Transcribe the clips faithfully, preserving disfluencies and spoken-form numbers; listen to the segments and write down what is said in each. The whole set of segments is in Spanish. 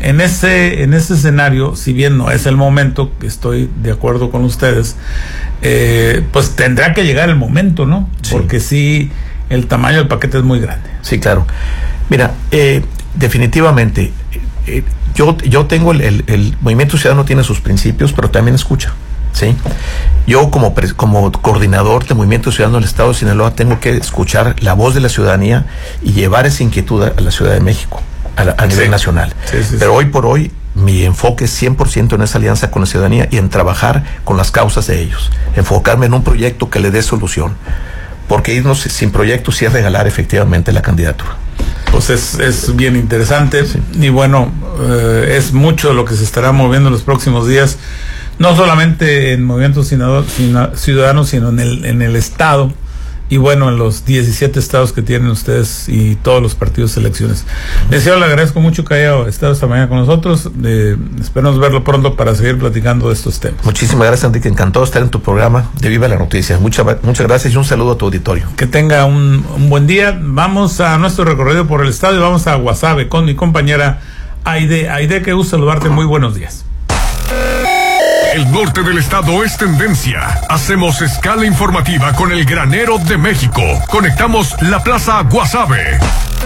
en ese, en ese escenario, si bien no es el momento, que estoy de acuerdo con ustedes, eh, pues tendrá que llegar el momento, ¿no? Sí. Porque sí, el tamaño del paquete es muy grande. Sí, claro. Mira, eh, definitivamente, eh, yo, yo tengo el, el, el Movimiento Ciudadano tiene sus principios, pero también escucha. ¿Sí? Yo como, como coordinador de Movimiento Ciudadano del Estado de Sinaloa tengo que escuchar la voz de la ciudadanía y llevar esa inquietud a la Ciudad de México, a, la, a nivel sí. nacional. Sí, sí, Pero sí. hoy por hoy mi enfoque es cien por ciento en esa alianza con la ciudadanía y en trabajar con las causas de ellos, enfocarme en un proyecto que le dé solución, porque irnos sin proyecto sí es regalar efectivamente la candidatura. Pues es, es bien interesante sí. y bueno, eh, es mucho lo que se estará moviendo en los próximos días. No solamente en Movimiento Ciudadano, sino en el, en el Estado, y bueno, en los diecisiete estados que tienen ustedes y todos los partidos de elecciones. Licenciado, le agradezco mucho que haya estado esta mañana con nosotros. Eh, esperamos verlo pronto para seguir platicando de estos temas. Muchísimas gracias, Enrique. Encantado de estar en tu programa de Viva la Noticia. Muchas, muchas gracias y un saludo a tu auditorio. Que tenga un, un buen día. Vamos a nuestro recorrido por el estado y vamos a Guasave con mi compañera Aide. Aide, qué gusto saludarte. Muy buenos días. El norte del estado es tendencia. Hacemos escala informativa con el granero de México. Conectamos la Plaza Guasave.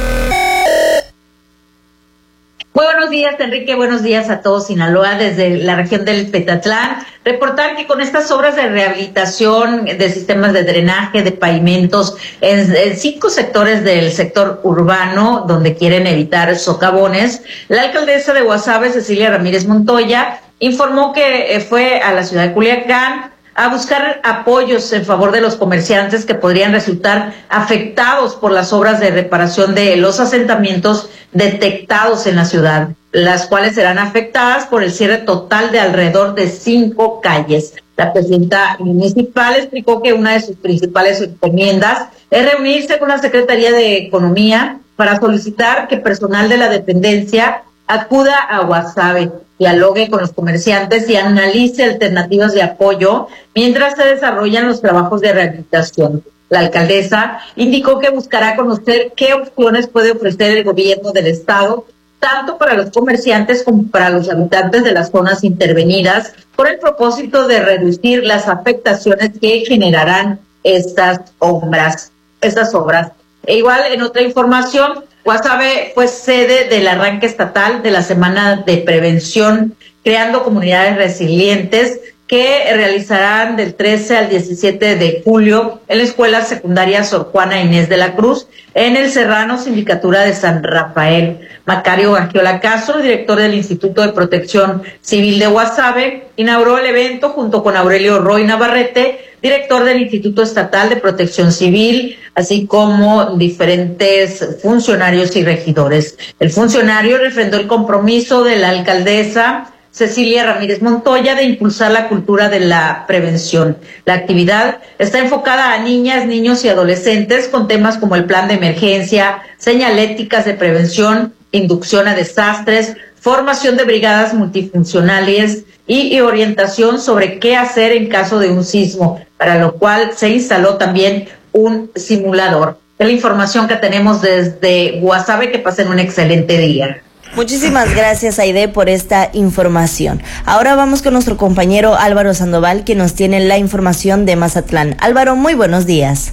Muy buenos días, Enrique. Buenos días a todos Sinaloa desde la región del Petatlán. Reportar que con estas obras de rehabilitación de sistemas de drenaje, de pavimentos, en, en cinco sectores del sector urbano donde quieren evitar socavones, la alcaldesa de Guasave, Cecilia Ramírez Montoya, informó que eh, fue a la ciudad de Culiacán a buscar apoyos en favor de los comerciantes que podrían resultar afectados por las obras de reparación de los asentamientos detectados en la ciudad, las cuales serán afectadas por el cierre total de alrededor de cinco calles. La presidenta municipal explicó que una de sus principales encomiendas es reunirse con la Secretaría de Economía para solicitar que personal de la dependencia acuda a Guasave, dialogue con los comerciantes y analice alternativas de apoyo mientras se desarrollan los trabajos de rehabilitación. La alcaldesa indicó que buscará conocer qué opciones puede ofrecer el gobierno del estado, tanto para los comerciantes como para los habitantes de las zonas intervenidas, por el propósito de reducir las afectaciones que generarán estas obras. Estas obras. E igual, en otra información, Guasave fue sede del arranque estatal de la Semana de Prevención, creando comunidades resilientes, que realizarán del trece al diecisiete de julio en la Escuela Secundaria Sor Juana Inés de la Cruz, en el Serrano, Sindicatura de San Rafael. Macario Gargiola Castro, director del Instituto de Protección Civil de Guasave, inauguró el evento junto con Aurelio Roy Navarrete, director del Instituto Estatal de Protección Civil, así como diferentes funcionarios y regidores. El funcionario refrendó el compromiso de la alcaldesa Cecilia Ramírez Montoya de impulsar la cultura de la prevención. La actividad está enfocada a niñas, niños y adolescentes con temas como el plan de emergencia, señaléticas de prevención, inducción a desastres, formación de brigadas multifuncionales y, y orientación sobre qué hacer en caso de un sismo, para lo cual se instaló también un simulador. Es la información que tenemos desde Guasave. Que pasen un excelente día. Muchísimas gracias, Aide, por esta información. Ahora vamos con nuestro compañero Álvaro Sandoval, que nos tiene la información de Mazatlán. Álvaro, muy buenos días.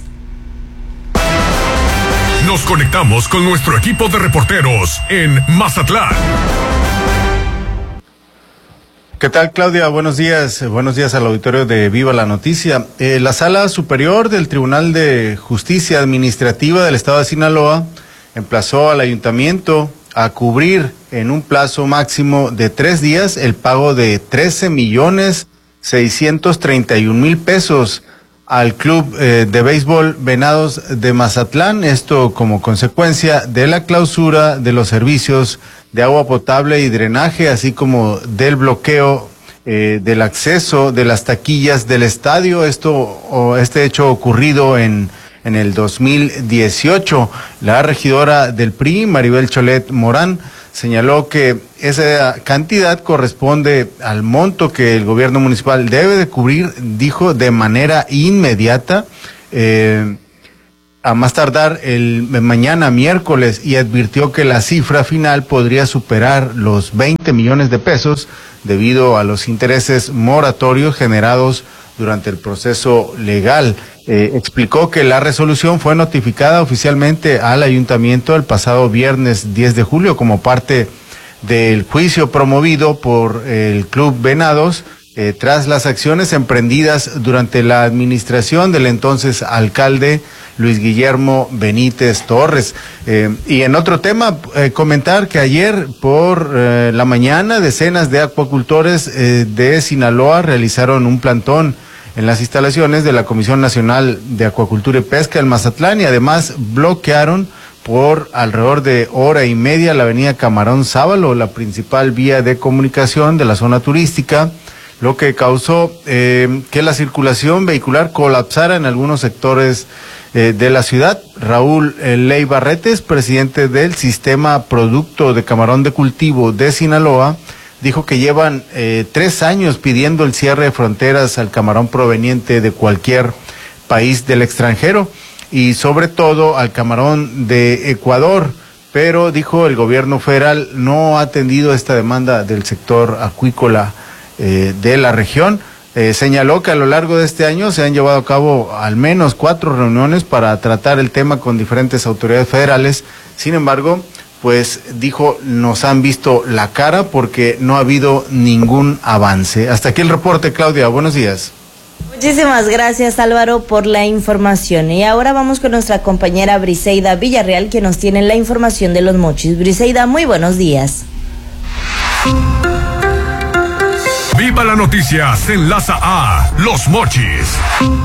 Nos conectamos con nuestro equipo de reporteros en Mazatlán. ¿Qué tal, Claudia? Buenos días. Buenos días al auditorio de Viva la Noticia. Eh, la Sala Superior del Tribunal de Justicia Administrativa del Estado de Sinaloa emplazó al ayuntamiento a cubrir en un plazo máximo de tres días el pago de trece millones seiscientos treinta y un mil pesos al Club eh, de Béisbol Venados de Mazatlán, esto como consecuencia de la clausura de los servicios de agua potable y drenaje, así como del bloqueo eh, del acceso de las taquillas del estadio. Esto, o este hecho ocurrido en en el dos mil dieciocho. La regidora del P R I, Maribel Cholet Morán, señaló que esa cantidad corresponde al monto que el gobierno municipal debe de cubrir, dijo, de manera inmediata, eh, a más tardar el mañana miércoles, y advirtió que la cifra final podría superar los veinte millones de pesos debido a los intereses moratorios generados durante el proceso legal. Eh, explicó que la resolución fue notificada oficialmente al ayuntamiento el pasado viernes diez de julio como parte del juicio promovido por el Club Venados eh, tras las acciones emprendidas durante la administración del entonces alcalde Luis Guillermo Benítez Torres. Eh, y en otro tema, eh, comentar que ayer por eh, la mañana decenas de acuacultores eh, de Sinaloa realizaron un plantón en las instalaciones de la Comisión Nacional de Acuacultura y Pesca en Mazatlán, y además bloquearon por alrededor de hora y media la avenida Camarón Sábalo, la principal vía de comunicación de la zona turística, lo que causó eh, que la circulación vehicular colapsara en algunos sectores eh, de la ciudad. Raúl eh, Ley Barretes, presidente del Sistema Producto de Camarón de Cultivo de Sinaloa, dijo que llevan eh, tres años pidiendo el cierre de fronteras al camarón proveniente de cualquier país del extranjero y sobre todo al camarón de Ecuador, pero dijo el gobierno federal no ha atendido esta demanda del sector acuícola eh, de la región. Eh, señaló que a lo largo de este año se han llevado a cabo al menos cuatro reuniones para tratar el tema con diferentes autoridades federales. Sin embargo, pues dijo, nos han visto la cara porque no ha habido ningún avance. Hasta aquí el reporte, Claudia. Buenos días. Muchísimas gracias, Álvaro, por la información. Y ahora vamos con nuestra compañera Briseida Villarreal, que nos tiene la información de los mochis. Briseida, muy buenos días. Viva la noticia se enlaza a Los Mochis.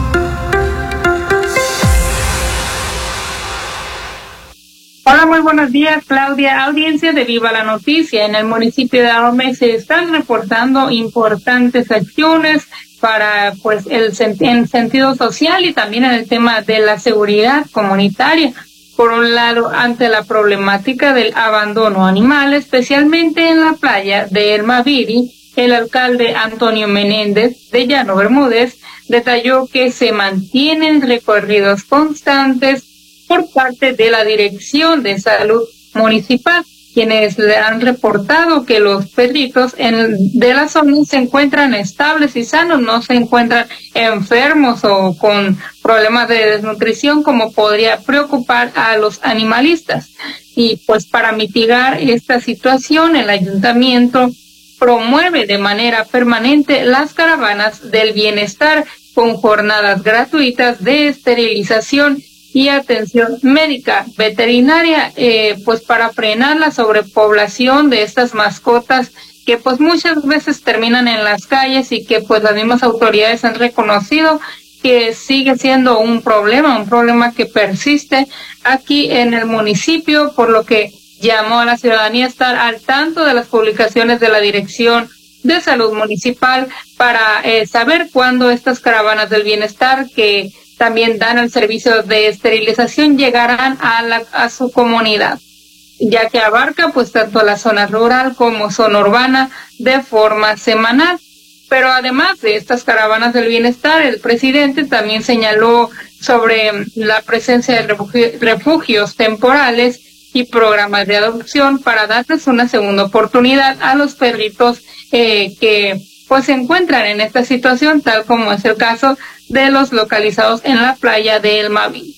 Hola, muy buenos días, Claudia. Audiencia de Viva la Noticia. En el municipio de Ahome se están reportando importantes acciones para, pues, el en sentido social y también en el tema de la seguridad comunitaria. Por un lado, ante la problemática del abandono animal, especialmente en la playa de El Maviri, el alcalde Antonio Menéndez de Llano Bermúdez detalló que se mantienen recorridos constantes por parte de la Dirección de Salud Municipal, quienes le han reportado que los perritos en, de la zona se encuentran estables y sanos, no se encuentran enfermos o con problemas de desnutrición como podría preocupar a los animalistas. Y pues para mitigar esta situación, el ayuntamiento promueve de manera permanente las caravanas del bienestar con jornadas gratuitas de esterilización y atención médica veterinaria, eh, pues para frenar la sobrepoblación de estas mascotas que pues muchas veces terminan en las calles y que pues las mismas autoridades han reconocido que sigue siendo un problema, un problema que persiste aquí en el municipio, por lo que llamó a la ciudadanía a estar al tanto de las publicaciones de la Dirección de Salud Municipal para eh, saber cuándo estas caravanas del bienestar que también dan el servicio de esterilización llegarán a la a su comunidad, ya que abarca pues tanto la zona rural como zona urbana de forma semanal. Pero además de estas caravanas del bienestar, el presidente también señaló sobre la presencia de refugio, refugios temporales y programas de adopción para darles una segunda oportunidad a los perritos eh, que pues se encuentran en esta situación, tal como es el caso de los localizados en la playa de El Maviri.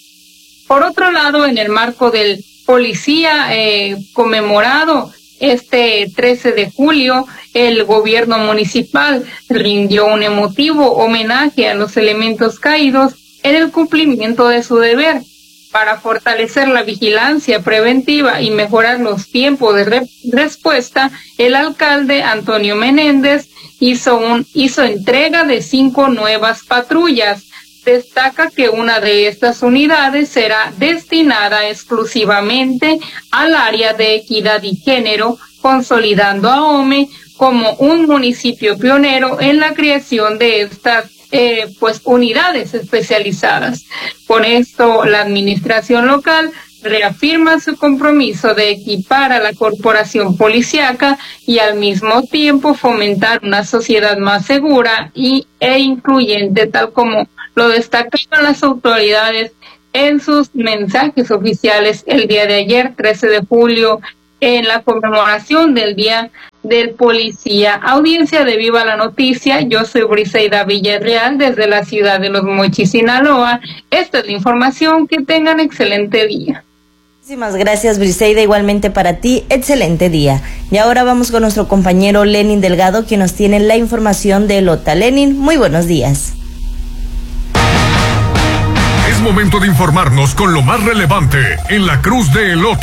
Por otro lado, en el marco del policía eh, conmemorado este trece de julio, el gobierno municipal rindió un emotivo homenaje a los elementos caídos en el cumplimiento de su deber. Para fortalecer la vigilancia preventiva y mejorar los tiempos de re- respuesta, el alcalde Antonio Menéndez hizo un hizo entrega de cinco nuevas patrullas. Destaca que una de estas unidades será destinada exclusivamente al área de equidad y género, consolidando a Ahome como un municipio pionero en la creación de estas eh, pues unidades especializadas. Con esto, la administración local reafirma su compromiso de equipar a la corporación policíaca y al mismo tiempo fomentar una sociedad más segura y, e incluyente, tal como lo destacaron las autoridades en sus mensajes oficiales el día de ayer, trece de julio, en la conmemoración del Día del Policía. Audiencia de Viva la Noticia, yo soy Briseida Villarreal desde la ciudad de Los Mochis, Sinaloa. Esta es la información, que tengan excelente día. Muchísimas gracias, Briseida, igualmente para ti, excelente día. Y ahora vamos con nuestro compañero Lenin Delgado, quien nos tiene la información de Elota. Lenin, muy buenos días. Es momento de informarnos con lo más relevante en la Cruz de Elota.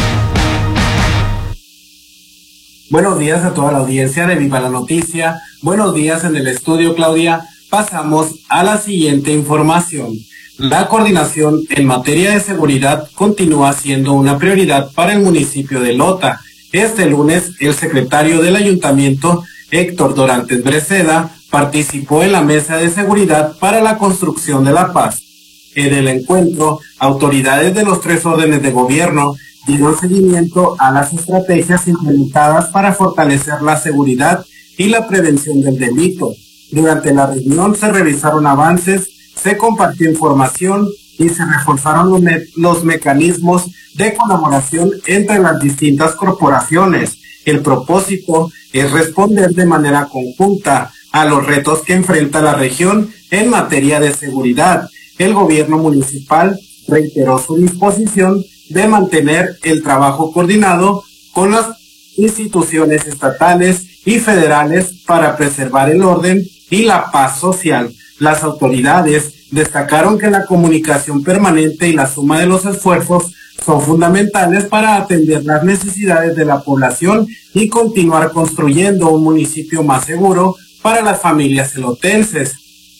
Buenos días a toda la audiencia de Viva la Noticia. Buenos días en el estudio, Claudia. Pasamos a la siguiente información. La coordinación en materia de seguridad continúa siendo una prioridad para el municipio de Elota. Este lunes, el secretario del ayuntamiento, Héctor Dorantes Breceda, participó en la mesa de seguridad para la construcción de la paz. En el encuentro, autoridades de los tres órdenes de gobierno dieron seguimiento a las estrategias implementadas para fortalecer la seguridad y la prevención del delito. Durante la reunión se revisaron avances, se compartió información y se reforzaron los, me los mecanismos de colaboración entre las distintas corporaciones. El propósito es responder de manera conjunta a los retos que enfrenta la región en materia de seguridad. El gobierno municipal reiteró su disposición de mantener el trabajo coordinado con las instituciones estatales y federales para preservar el orden y la paz social. Las autoridades destacaron que la comunicación permanente y la suma de los esfuerzos son fundamentales para atender las necesidades de la población y continuar construyendo un municipio más seguro para las familias elotenses.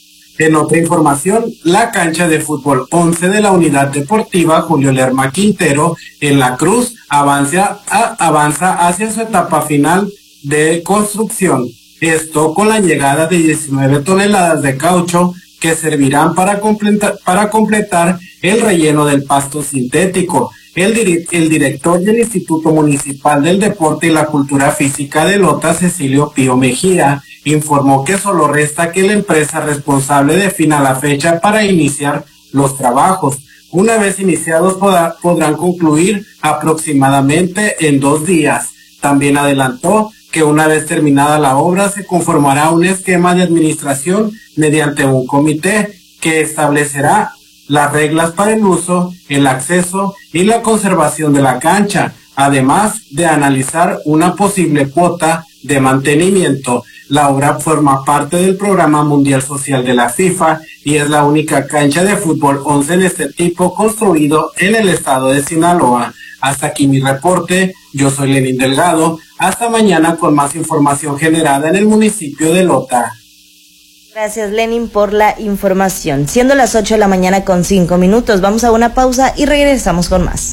En otra información, la cancha de fútbol once de la Unidad Deportiva Julio Lerma Quintero en La Cruz avanza, a, avanza hacia su etapa final de construcción. Esto con la llegada de diecinueve toneladas de caucho que servirán para completar, para completar el relleno del pasto sintético. El, dir el director del Instituto Municipal del Deporte y la Cultura Física de Elota, Cecilio Pío Mejía, informó que solo resta que la empresa responsable defina la fecha para iniciar los trabajos. Una vez iniciados podrá, podrán concluir aproximadamente en dos días. También adelantó que una vez terminada la obra se conformará un esquema de administración mediante un comité que establecerá las reglas para el uso, el acceso y la conservación de la cancha, además de analizar una posible cuota de mantenimiento. La obra forma parte del Programa Mundial Social de la FIFA y es la única cancha de fútbol once de este tipo construido en el estado de Sinaloa. Hasta aquí mi reporte. Yo soy Lenin Delgado. Hasta mañana con más información generada en el municipio de Elota. Gracias, Lenin, por la información. Siendo las ocho de la mañana con cinco minutos, vamos a una pausa y regresamos con más.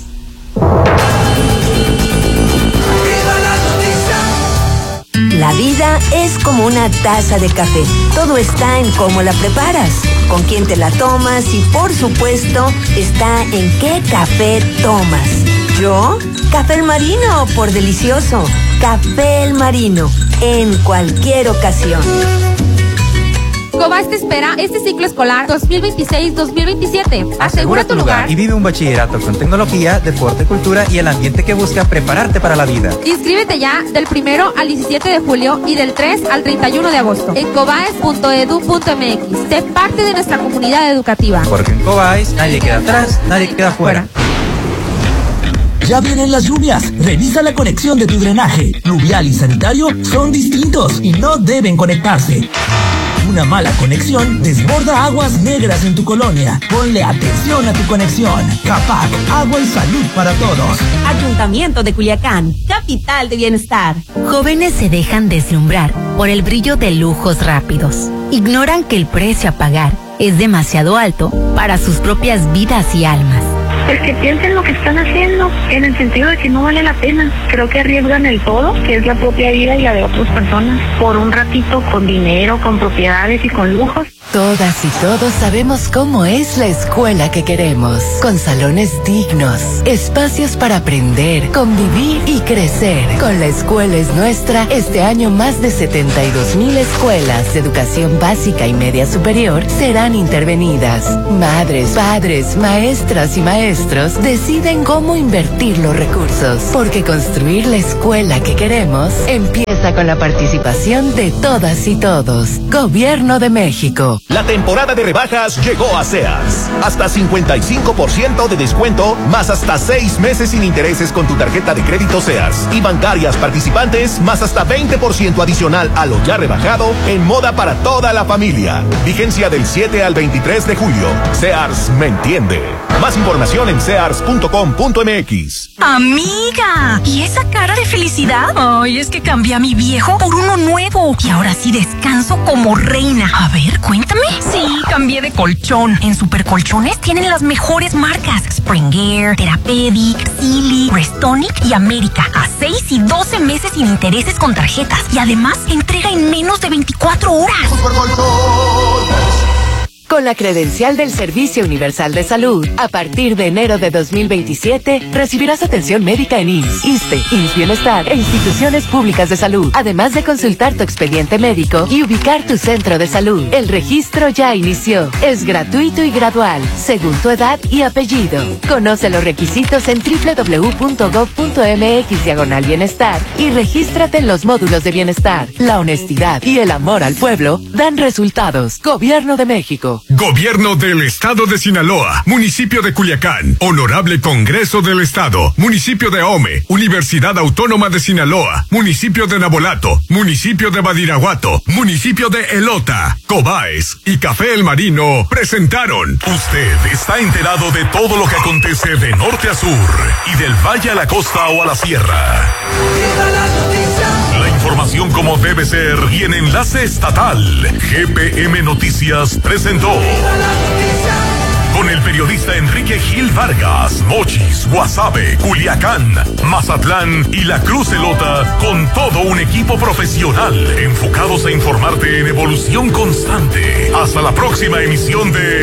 La vida es como una taza de café. Todo está en cómo la preparas, con quién te la tomas y, por supuesto, está en qué café tomas. ¿Yo? Café El Marino, por delicioso. Café El Marino, en cualquier ocasión. Cobás te espera este ciclo escolar dos mil veintiséis dos mil veintisiete. Asegura tu lugar y vive un bachillerato con tecnología, deporte, cultura y el ambiente que busca prepararte para la vida. Inscríbete ya del primero al diecisiete de julio y del tres al treinta y uno de agosto en cobaes punto edu punto m x. Sé parte de nuestra comunidad educativa. Porque en Cobaes nadie queda atrás, nadie queda fuera. Ya vienen las lluvias. Revisa la conexión de tu drenaje. Pluvial y sanitario son distintos y no deben conectarse. Una mala conexión desborda aguas negras en tu colonia. Ponle atención a tu conexión. CAPAC, agua y salud para todos. Ayuntamiento de Culiacán, capital de bienestar. Jóvenes se dejan deslumbrar por el brillo de lujos rápidos. Ignoran que el precio a pagar es demasiado alto para sus propias vidas y almas. Pues que piensen lo que están haciendo, en el sentido de que no vale la pena. Creo que arriesgan el todo, que es la propia vida y la de otras personas, por un ratito con dinero, con propiedades y con lujos. Todas y todos sabemos cómo es la escuela que queremos, con salones dignos, espacios para aprender, convivir y crecer. Con La Escuela es Nuestra, este año más de setenta y dos mil escuelas de educación básica y media superior serán intervenidas. Madres, padres, maestras y maestros deciden cómo invertir los recursos, porque construir la escuela que queremos empieza con la participación de todas y todos. Gobierno de México. La temporada de rebajas llegó a Sears. Hasta cincuenta y cinco por ciento de descuento, más hasta seis meses sin intereses con tu tarjeta de crédito Sears. Y bancarias participantes, más hasta veinte por ciento adicional a lo ya rebajado en moda para toda la familia. Vigencia del siete al veintitrés de julio. Sears me entiende. Más información en sears punto com punto m x. Amiga, ¿y esa cara de felicidad? Ay, es que cambié a mi viejo por uno nuevo y ahora sí descanso como reina. A ver, cuéntame. Sí, cambié de colchón. En Super Colchones tienen las mejores marcas: Spring Air, Therapeutic, Silly, Restonic y América. A seis y doce meses sin intereses con tarjetas. Y además, entrega en menos de veinticuatro horas. Super Colchones. Con la credencial del Servicio Universal de Salud, a partir de enero de dos mil veintisiete, recibirás atención médica en I M S S, ISSSTE, I M S S Bienestar e instituciones públicas de salud, además de consultar tu expediente médico y ubicar tu centro de salud. El registro ya inició. Es gratuito y gradual, según tu edad y apellido. Conoce los requisitos en doble u doble u doble u punto gob punto m x diagonal bienestar y regístrate en los módulos de bienestar. La honestidad y el amor al pueblo dan resultados. Gobierno de México. Gobierno del Estado de Sinaloa, Municipio de Culiacán, Honorable Congreso del Estado, Municipio de Ahome, Universidad Autónoma de Sinaloa, Municipio de Nabolato, Municipio de Badiraguato, Municipio de Elota, Cobaes y Café El Marino presentaron. Usted está enterado de todo lo que acontece de norte a sur y del valle a la costa o a la sierra. La información como debe ser y en enlace estatal. G P M Noticias presentó. Con el periodista Enrique Gil Vargas, Mochis, Guasave, Culiacán, Mazatlán y La Cruz Elota, con todo un equipo profesional enfocados a informarte en evolución constante. Hasta la próxima emisión de